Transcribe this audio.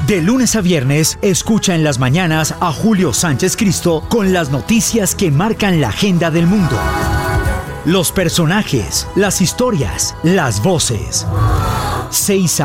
De lunes a viernes, escucha en las mañanas a Julio Sánchez Cristo con las noticias que marcan la agenda del mundo. Los personajes, las historias, las voces. 6